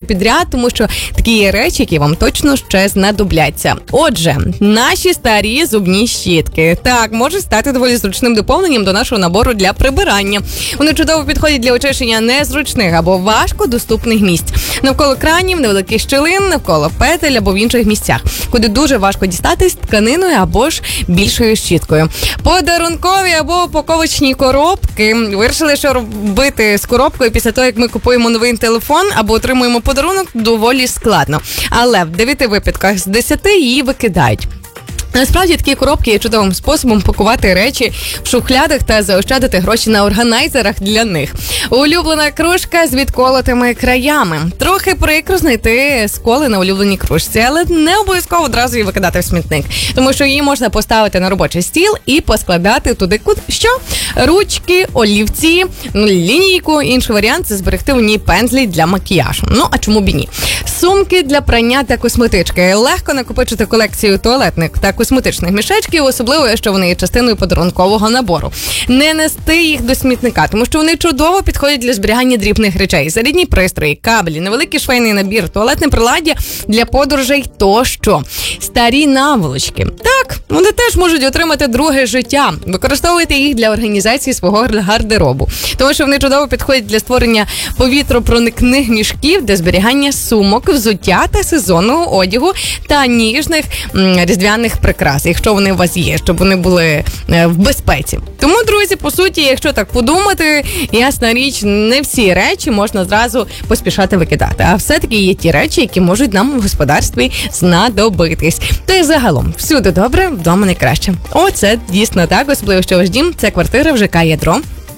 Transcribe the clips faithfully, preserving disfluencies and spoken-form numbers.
підряд, тому що такі є речі, які вам точно ще знадобляться. Отже, наші старі зубні щітки. Так, можуть стати доволі зручним доповненням до нашого набору для прибирання. Вони чудово підходять для очищення незручних або важко доступних місць. Навколо кранів, невеликих щілин, навколо петель або в інших місцях, куди дуже важко дістатись тканиною або ж більшою щіткою. Подарункові або упаковочні коробки. Вирішили, що робити з коробкою після того, як ми купуємо новий телефон або отримуємо подарунок, доволі складно. Але в дев'яти випадках з десяти її викидають. Насправді, такі коробки є чудовим способом пакувати речі в шухлядах та заощадити гроші на органайзерах для них. Улюблена кружка з відколотими краями. Трохи прикро знайти сколи на улюбленій кружці, але не обов'язково одразу її викидати в смітник, тому що її можна поставити на робочий стіл і поскладати туди, куди що? Ручки, олівці, лінійку. Інший варіант – це зберегти в ній пензлі для макіяжу. Ну, а чому б і ні? Сумки для прання та косметички. Легко накопичити колекцію туалетних та косметичних мішечків, особливо, якщо вони є частиною подарункового набору. Не нести їх до смітника, тому що вони чудово підходять для зберігання дрібних речей. Зарядні пристрої, кабелі, невеликий швейний набір, туалетне приладдя для подорожей тощо. Старі наволочки. Так, вони теж можуть отримати друге життя. Використовуйте їх для організації свого гардеробу, тому що вони чудово підходять для створення повітропроникних мішків для зберігання сумок, взуття та сезонного одягу та ніжних м, різдвяних прикрас, якщо вони у вас є, щоб вони були е, в безпеці. Тому, друзі, по суті, якщо так подумати, ясна річ, не всі речі можна зразу поспішати викидати, а все-таки є ті речі, які можуть нам в господарстві знадобитись. Та й загалом, всюди добре, вдома найкраще. О, це дійсно так, особливо, що ваш дім – це квартира в ЖК «Ядро»,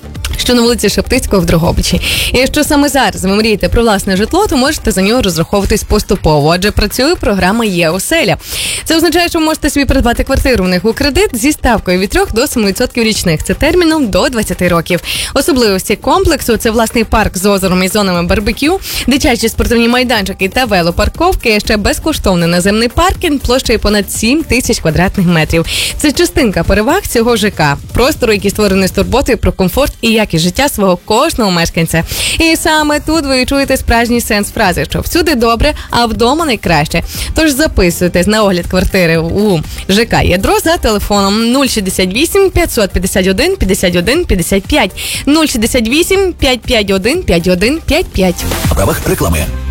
що на вулиці Шептицького в Дрогобичі. І якщо саме зараз ви мрієте про власне житло, то можете за нього розраховуватись поступово, адже працює програма «Є-оселя». Це означає, що ви можете собі придбати квартиру в них у кредит зі ставкою від три до семи відсотків річних. Це терміном до двадцяти років. Особливості комплексу – це власний парк з озером і зонами барбекю, дитячі спортивні майданчики та велопарковки, а ще безкоштовний наземний паркінг площею понад сім тисяч квадратних метрів. Це частинка переваг цього ЖК. Простору, який створений з турботою про комфорт і якість життя свого кожного мешканця. І саме тут ви відчуєте справжній сенс фрази, що всюди добре, а вдома найкраще. Тож записуйтесь на огляд квартири у ЖК «Ядро» за телефоном нуль шістдесят вісім п'ятсот п'ятдесят один п'ятдесят один п'ятдесят п'ять, нуль шістдесят вісім п'ятсот п'ятдесят один п'ятдесят один п'ятдесят п'ять. В правах реклами.